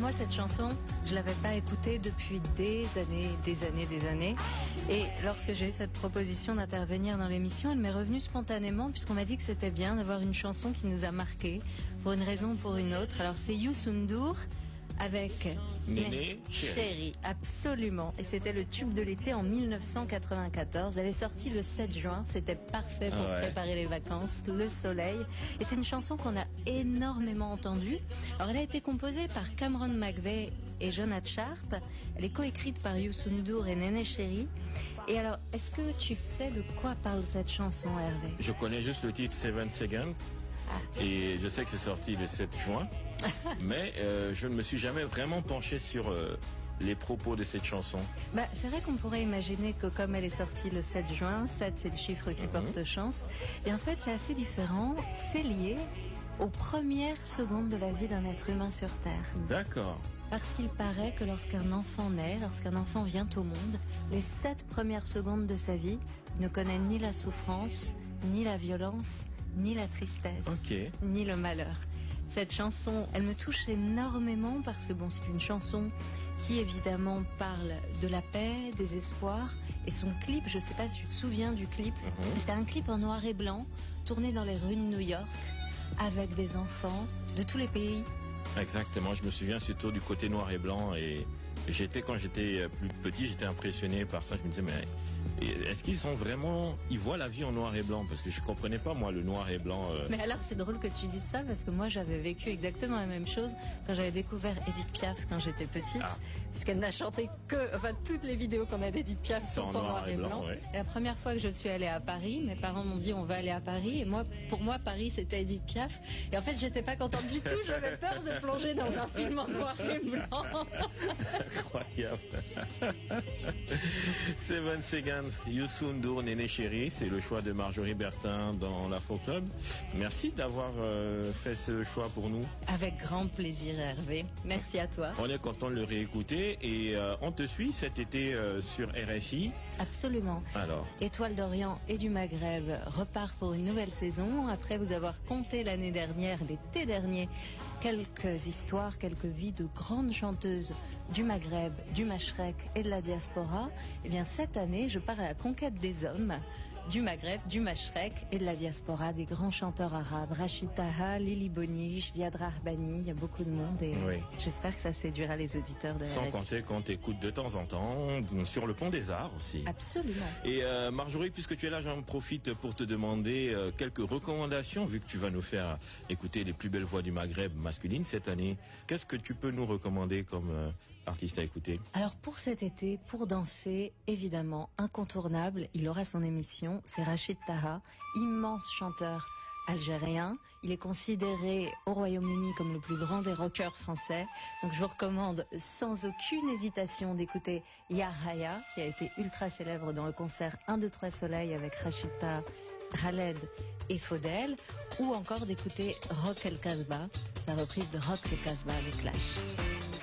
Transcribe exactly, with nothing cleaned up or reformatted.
moi, cette chanson, je l'avais pas écoutée depuis des années, des années, des années. Et lorsque j'ai eu cette proposition d'intervenir dans l'émission, elle m'est revenue spontanément puisqu'on m'a dit que c'était bien d'avoir une chanson qui nous a marqués pour une raison ou pour une autre. Alors c'est Youssou N'Dour avec Néné Chérie, absolument. Et c'était le tube de l'été en mille neuf cent quatre-vingt-quatorze. Elle est sortie le sept juin. C'était parfait pour ouais. préparer les vacances, le soleil. Et c'est une chanson qu'on a énormément entendue. Alors elle a été composée par Cameron McVeigh et Jonathan Sharp. Elle est coécrite par Youssou N'Dour et Néné Chérie. Et alors, est-ce que tu sais de quoi parle cette chanson, Hervé? Je connais juste le titre Seven Seconds. Ah. Et je sais que c'est sorti le sept juin. Mais euh, je ne me suis jamais vraiment penché sur euh, les propos de cette chanson. Bah, c'est vrai qu'on pourrait imaginer que comme elle est sortie le sept juin, sept c'est le chiffre qui mm-hmm. porte chance. Et en fait, c'est assez différent. C'est lié aux premières secondes de la vie d'un être humain sur Terre. D'accord. Parce qu'il paraît que lorsqu'un enfant naît, lorsqu'un enfant vient au monde, les sept premières secondes de sa vie ne connaît ni la souffrance, ni la violence, ni la tristesse, okay. ni le malheur. Cette chanson, elle me touche énormément parce que bon, c'est une chanson qui évidemment parle de la paix, des espoirs. Et son clip, je sais pas si tu te souviens du clip, mm-hmm. c'était un clip en noir et blanc, tourné dans les rues de New York, avec des enfants de tous les pays. Exactement, je me souviens surtout du côté noir et blanc et j'étais, quand j'étais plus petit, j'étais impressionné par ça. Je me disais, mais est-ce qu'ils sont vraiment, ils voient la vie en noir et blanc? Parce que je comprenais pas, moi, le noir et blanc. Euh... Mais alors, c'est drôle que tu dises ça parce que moi, j'avais vécu exactement la même chose quand j'avais découvert Edith Piaf quand j'étais petite, ah. puisqu'elle n'a chanté que, enfin, toutes les vidéos qu'on a d'Edith Piaf sont en, en noir, noir et blanc. blanc. Ouais. Et la première fois que je suis allée à Paris, mes parents m'ont dit, on va aller à Paris. Et moi, pour moi, Paris, c'était Edith Piaf. Et en fait, j'étais pas contente du tout. J'avais peur de plonger dans un film en noir et blanc. Incroyable. Seven Seconds, Youssou N'Dour, Néné Chérie, c'est le choix de Marjorie Bertin dans l'Afro Club. Merci d'avoir euh, fait ce choix pour nous. Avec grand plaisir, Hervé. Merci à toi. On est content de le réécouter et euh, on te suit cet été euh, sur R F I. Absolument. Alors. Étoile d'Orient et du Maghreb repart pour une nouvelle saison après vous avoir compté l'année dernière, l'été dernier, quelques histoires, quelques vies de grandes chanteuses du Maghreb, du Mashrek et de la diaspora. Eh bien, cette année, je pars à la conquête des hommes du Maghreb, du Mashrek et de la diaspora, des grands chanteurs arabes, Rachid Taha, Lili Boniche, Ziad Rahbani, il y a beaucoup de monde et oui. j'espère que ça séduira les auditeurs de la Sans compter qu'on t'écoute de temps en temps sur le Pont des Arts aussi. Absolument. Et euh, Marjorie, puisque tu es là, j'en profite pour te demander euh, quelques recommandations, vu que tu vas nous faire écouter les plus belles voix du Maghreb masculine cette année. Qu'est-ce que tu peux nous recommander comme euh, artiste à écouter? Alors pour cet été, pour danser, évidemment, incontournable, il aura son émission. C'est Rachid Taha, immense chanteur algérien. Il est considéré au Royaume-Uni comme le plus grand des rockers français. Donc je vous recommande sans aucune hésitation d'écouter Ya Haya, qui a été ultra célèbre dans le concert un, deux, trois Soleil avec Rachid Taha, Khaled et Faudel, ou encore d'écouter Rock El Casbah, sa reprise de Rock El Casbah avec Clash.